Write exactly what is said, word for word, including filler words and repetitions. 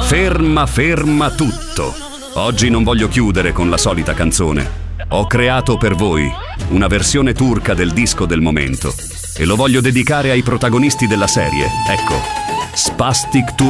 Ferma, ferma tutto. Oggi non voglio chiudere con la solita canzone. Ho creato per voi una versione turca del disco del momento e lo voglio dedicare ai protagonisti della serie. Ecco, Spastic Turk